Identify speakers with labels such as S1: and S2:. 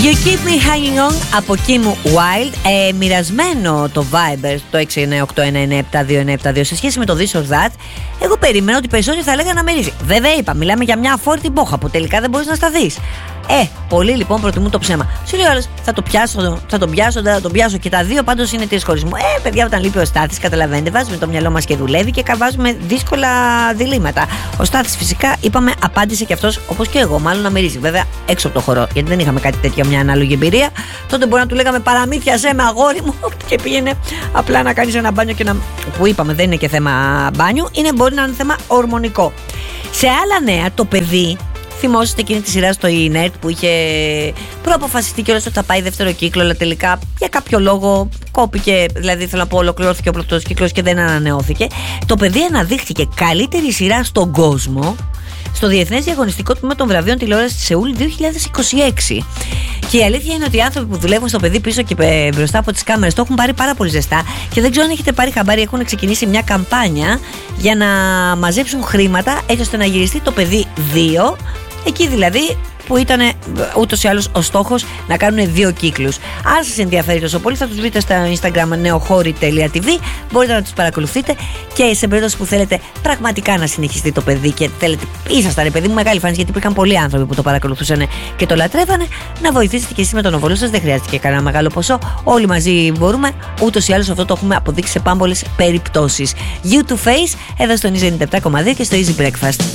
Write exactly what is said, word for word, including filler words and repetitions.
S1: You keep me hanging on από Kim Wilde. ε, Μοιρασμένο το Viber το έξι εννιά οκτώ ένα εννιά επτά δύο εννιά επτά δύο σε σχέση με το This or That. Εγώ περίμενα ότι περισσότεροι θα λέγανε να μυρίζει. Βέβαια είπα, μιλάμε για μια αφόρητη μπόχα που τελικά δεν μπορείς να σταθείς. Ε, πολλοί λοιπόν προτιμούν το ψέμα. Σου λέει ο άλλος, θα το πιάσω, θα τον πιάσω, δεν θα τον πιάσω. Και τα δύο πάντως είναι τρεις χωρισμού. Ε, παιδιά, όταν λείπει ο Στάθης, καταλαβαίνετε, βάζουμε το μυαλό μας και δουλεύει και βάζουμε δύσκολα διλήμματα. Ο Στάθης φυσικά, είπαμε, απάντησε και αυτός όπως και εγώ, μάλλον να μυρίζει. Βέβαια, έξω από το χώρο, γιατί δεν είχαμε κάτι τέτοιο, μια ανάλογη εμπειρία. Τότε μπορεί να του λέγαμε παραμύθια σε με αγόρι μου και πήγαινε απλά να κάνεις ένα μπάνιο και να. Που είπαμε, δεν είναι και θέμα μπάνιου, είναι, μπορεί να είναι θέμα ορμονικό. Σε άλλα νέα, το παιδί. Θυμόσαστε εκείνη τη σειρά στο ίντερνετ που είχε προαποφασιστεί και όλος ότι θα πάει δεύτερο κύκλο, αλλά τελικά για κάποιο λόγο κόπηκε, δηλαδή θέλω να πω ολοκληρώθηκε ο πρώτος κύκλος και δεν ανανεώθηκε. Το παιδί αναδείχθηκε καλύτερη σειρά στον κόσμο στο Διεθνές Διαγωνιστικό Τμήμα των Βραβείων Τηλεόρασης στη Σεούλ δύο χιλιάδες είκοσι έξι. Και η αλήθεια είναι ότι οι άνθρωποι που δουλεύουν στο παιδί πίσω και μπροστά από τις κάμερες το έχουν πάρει πάρα πολύ ζεστά και δεν ξέρω αν έχετε πάρει χαμπάρι, έχουν ξεκινήσει μια καμπάνια για να μαζέψουν χρήματα έτσι ώστε να γυριστεί το παιδί δύο. Εκεί δηλαδή που ήταν ούτως ή άλλως ο στόχος να κάνουν δύο κύκλους. Αν σας ενδιαφέρει τόσο πολύ, θα τους βρείτε στο Instagram νεοχώρη τελεία τι βι. Μπορείτε να τους παρακολουθείτε και σε περίπτωση που θέλετε πραγματικά να συνεχιστεί το παιδί και θέλετε, ήσασταν ρε παιδί μου μεγάλη φάνης, γιατί υπήρχαν πολλοί άνθρωποι που το παρακολουθούσαν και το λατρεύανε, να βοηθήσετε και εσείς με τον οβολό σας. Δεν χρειάζεται κανένα μεγάλο ποσό. Όλοι μαζί μπορούμε. Ούτως ή άλλως αυτό το έχουμε αποδείξει σε πάμπολες περιπτώσεις. You to Face εδώ στο ενενήντα επτά κόμμα δύο και στο Easy Breakfast.